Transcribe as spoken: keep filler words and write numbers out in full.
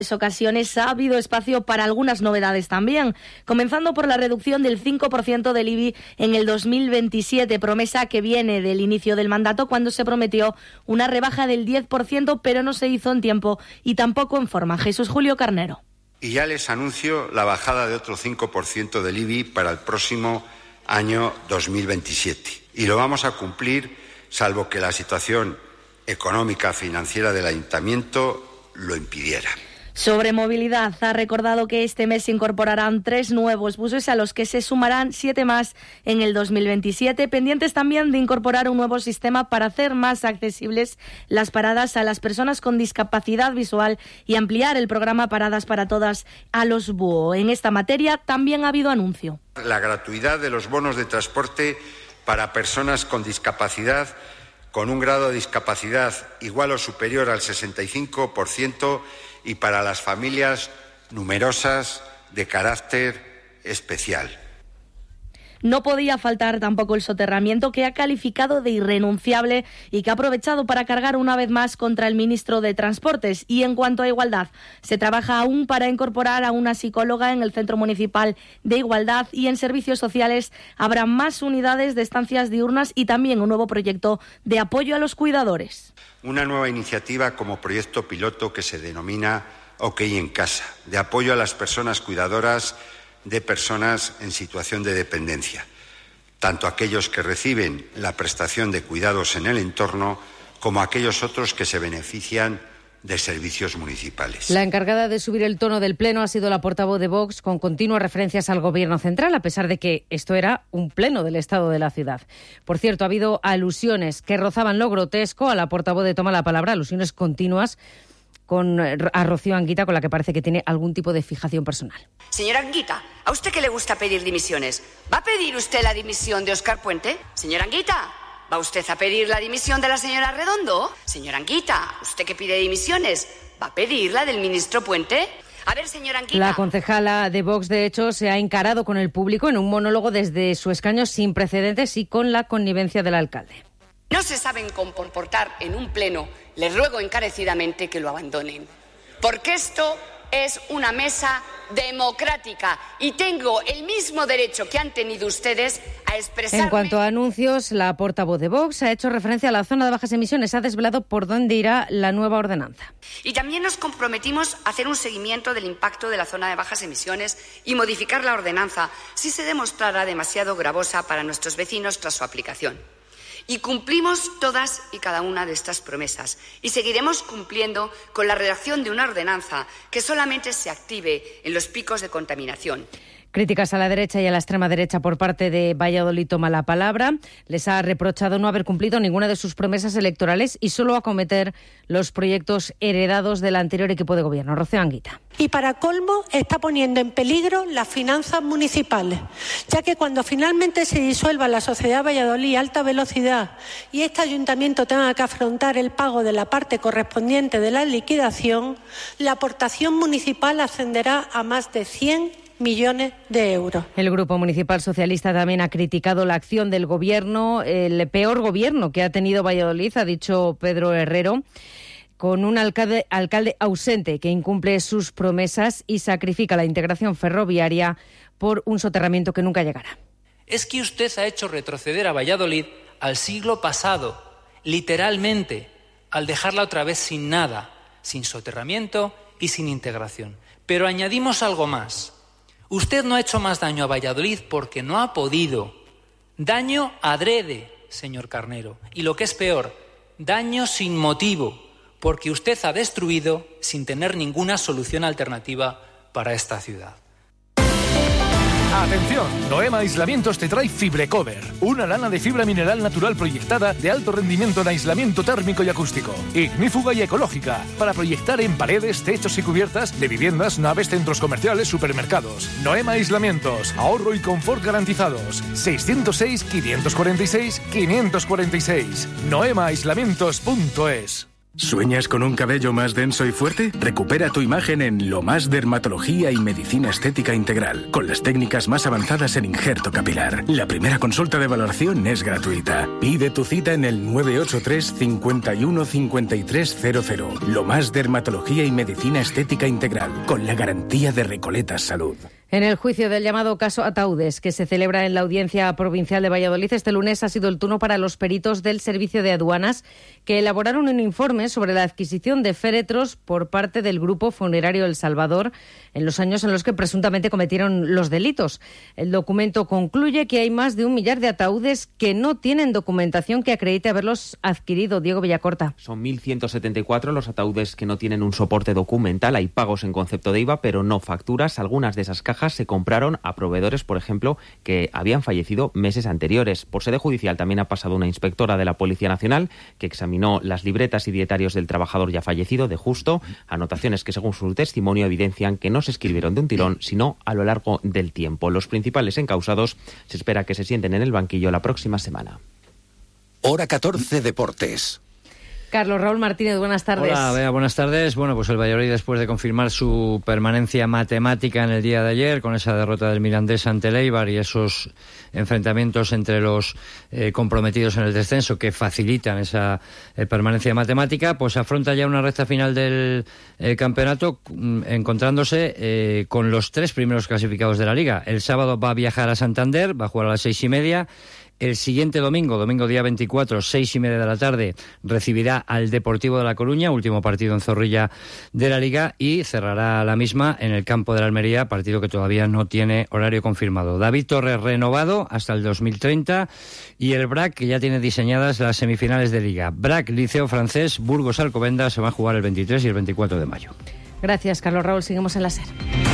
ocasiones ha habido espacio para algunas novedades también, comenzando por la reducción del cinco por ciento del I B I en el dos mil veintisiete, promesa que viene del inicio del mandato cuando se prometió una rebaja del diez por ciento, pero no se hizo en tiempo y tampoco en forma. Jesús Julio Carnero. Y ya les anuncio la bajada de otro cinco por ciento del I B I para el próximo año dos mil veintisiete. Y lo vamos a cumplir salvo que la situación económica financiera del ayuntamiento lo impidiera. Sobre movilidad, ha recordado que este mes se incorporarán tres nuevos buses a los que se sumarán siete más en el dos mil veintisiete, pendientes también de incorporar un nuevo sistema para hacer más accesibles las paradas a las personas con discapacidad visual y ampliar el programa Paradas para Todas a los búho. En esta materia también ha habido anuncio. La gratuidad de los bonos de transporte para personas con discapacidad con un grado de discapacidad igual o superior al sesenta y cinco por ciento y para las familias numerosas de carácter especial. No podía faltar tampoco el soterramiento, que ha calificado de irrenunciable y que ha aprovechado para cargar una vez más contra el ministro de Transportes. Y en cuanto a igualdad, se trabaja aún para incorporar a una psicóloga en el Centro Municipal de Igualdad, y en servicios sociales habrá más unidades de estancias diurnas y también un nuevo proyecto de apoyo a los cuidadores. Una nueva iniciativa como proyecto piloto que se denomina OK en Casa, de apoyo a las personas cuidadoras de personas en situación de dependencia, tanto aquellos que reciben la prestación de cuidados en el entorno como aquellos otros que se benefician de servicios municipales. La encargada de subir el tono del pleno ha sido la portavoz de Vox, con continuas referencias al Gobierno central, a pesar de que esto era un pleno del Estado de la ciudad. Por cierto, ha habido alusiones que rozaban lo grotesco. A la portavoz de Toma la Palabra, alusiones continuas con a Rocío Anguita, con la que parece que tiene algún tipo de fijación personal. Señora Anguita, ¿a usted que le gusta pedir dimisiones? ¿Va a pedir usted la dimisión de Óscar Puente? Señora Anguita, ¿va usted a pedir la dimisión de la señora Redondo? Señora Anguita, ¿usted que pide dimisiones? ¿Va a pedir la del ministro Puente? A ver, señora Anguita. La concejala de Vox, de hecho, se ha encarado con el público en un monólogo desde su escaño sin precedentes y con la connivencia del alcalde. No se saben comportar en un pleno, les ruego encarecidamente que lo abandonen, porque esto es una mesa democrática y tengo el mismo derecho que han tenido ustedes a expresarme. En cuanto a anuncios, la portavoz de Vox ha hecho referencia a la zona de bajas emisiones, ha desvelado por dónde irá la nueva ordenanza. Y también nos comprometimos a hacer un seguimiento del impacto de la zona de bajas emisiones y modificar la ordenanza si se demostrara demasiado gravosa para nuestros vecinos tras su aplicación. Y cumplimos todas y cada una de estas promesas y seguiremos cumpliendo con la redacción de una ordenanza que solamente se active en los picos de contaminación. Críticas a la derecha y a la extrema derecha por parte de Valladolid Toma la Palabra. Les ha reprochado no haber cumplido ninguna de sus promesas electorales y solo acometer los proyectos heredados del anterior equipo de gobierno. Rocío Anguita. Y para colmo está poniendo en peligro las finanzas municipales, ya que cuando finalmente se disuelva la Sociedad Valladolid Alta Velocidad y este ayuntamiento tenga que afrontar el pago de la parte correspondiente de la liquidación, la aportación municipal ascenderá a más de cien millones de euros. El Grupo Municipal Socialista también ha criticado la acción del Gobierno, el peor gobierno que ha tenido Valladolid, ha dicho Pedro Herrero, con un alcalde, alcalde ausente que incumple sus promesas y sacrifica la integración ferroviaria por un soterramiento que nunca llegará. Es que usted ha hecho retroceder a Valladolid al siglo pasado, literalmente, al dejarla otra vez sin nada, sin soterramiento y sin integración. Pero añadimos algo más. Usted no ha hecho más daño a Valladolid porque no ha podido. Daño adrede, señor Carnero. Y lo que es peor, daño sin motivo, porque usted ha destruido sin tener ninguna solución alternativa para esta ciudad. Atención, Noema Aislamientos te trae Fibrecover, una lana de fibra mineral natural proyectada de alto rendimiento en aislamiento térmico y acústico, ignífuga y ecológica, para proyectar en paredes, techos y cubiertas de viviendas, naves, centros comerciales, supermercados. Noema Aislamientos, ahorro y confort garantizados. seiscientos seis, quinientos cuarenta y seis, quinientos cuarenta y seis. noema aislamientos punto es. ¿Sueñas con un cabello más denso y fuerte? Recupera tu imagen en Lo Más Dermatología y Medicina Estética Integral, con las técnicas más avanzadas en injerto capilar. La primera consulta de valoración es gratuita. Pide tu cita en el nueve ocho tres, cincuenta y uno, cincuenta y tres cero cero. Lo Más Dermatología y Medicina Estética Integral, con la garantía de Recoletas Salud. En el juicio del llamado caso Ataúdes, que se celebra en la Audiencia Provincial de Valladolid este lunes, ha sido el turno para los peritos del Servicio de Aduanas, que elaboraron un informe sobre la adquisición de féretros por parte del Grupo Funerario El Salvador en los años en los que presuntamente cometieron los delitos. El documento concluye que hay más de un millar de ataúdes que no tienen documentación que acredite haberlos adquirido. Diego Villacorta. Son mil ciento setenta y cuatro los ataúdes que no tienen un soporte documental. Hay pagos en concepto de I V A, pero no facturas. Algunas de esas cajas se compraron a proveedores, por ejemplo, que habían fallecido meses anteriores. Por sede judicial también ha pasado una inspectora de la Policía Nacional que examinó las libretas y dietarios del trabajador ya fallecido de Justo, anotaciones que según su testimonio evidencian que no se escribieron de un tirón, sino a lo largo del tiempo. Los principales encausados se espera que se sienten en el banquillo la próxima semana. Hora catorce Deportes. Carlos Raúl Martínez, buenas tardes. Hola, Bea, buenas tardes. Bueno, pues el Valladolid, después de confirmar su permanencia matemática en el día de ayer, con esa derrota del Mirandés ante el Eibar y esos enfrentamientos entre los eh, comprometidos en el descenso que facilitan esa eh, permanencia matemática, pues afronta ya una recta final del eh, campeonato, mm, encontrándose eh, con los tres primeros clasificados de la Liga. El sábado va a viajar a Santander, va a jugar a las seis y media. El siguiente domingo, domingo día veinticuatro, seis y media de la tarde, recibirá al Deportivo de La Coruña, último partido en Zorrilla de la Liga, y cerrará la misma en el campo de la Almería, partido que todavía no tiene horario confirmado. David Torres renovado hasta el dos mil treinta y el B R A C, que ya tiene diseñadas las semifinales de Liga. B R A C, Liceo Francés, Burgos Alcobendas, se va a jugar el veintitrés y el veinticuatro de mayo. Gracias, Carlos Raúl. Seguimos en la SER.